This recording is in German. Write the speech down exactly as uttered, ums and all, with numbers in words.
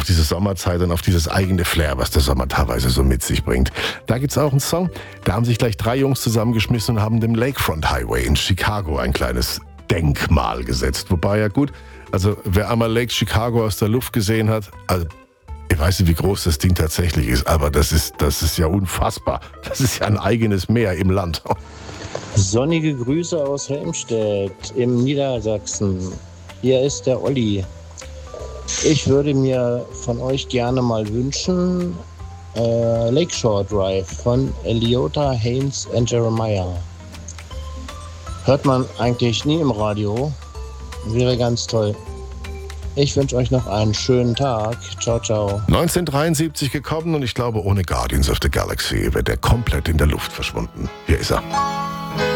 diese Sommerzeit und auf dieses eigene Flair, was der Sommer teilweise so mit sich bringt. Da gibt's auch einen Song, da haben sich gleich drei Jungs zusammengeschmissen und haben dem Lakefront Highway in Chicago ein kleines Denkmal gesetzt. Wobei, ja gut, also wer einmal Lake Chicago aus der Luft gesehen hat, also ich weiß nicht, wie groß das Ding tatsächlich ist, aber das ist, das ist ja unfassbar. Das ist ja ein eigenes Meer im Land. Sonnige Grüße aus Helmstedt im Niedersachsen. Hier ist der Olli. Ich würde mir von euch gerne mal wünschen äh, Lakeshore Drive von Eliota, Haynes und Jeremiah. Hört man eigentlich nie im Radio. Wäre ganz toll. Ich wünsche euch noch einen schönen Tag. Ciao, ciao. neunzehnhundertdreiundsiebzig gekommen und ich glaube, ohne Guardians of the Galaxy wäre der komplett in der Luft verschwunden. Hier ist er.